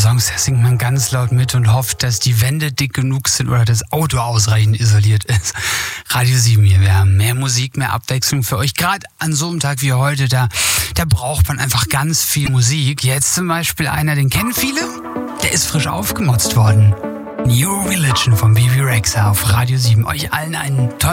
Songs, da singt man ganz laut mit und hofft, dass die Wände dick genug sind oder das Auto ausreichend isoliert ist. Radio 7 hier, wir haben mehr Musik, mehr Abwechslung für euch. Gerade an so einem Tag wie heute, da braucht man einfach ganz viel Musik. Jetzt zum Beispiel einer, den kennen viele, der ist frisch aufgemotzt worden. New Religion von Bebe Rexha auf Radio 7. Euch allen einen tollen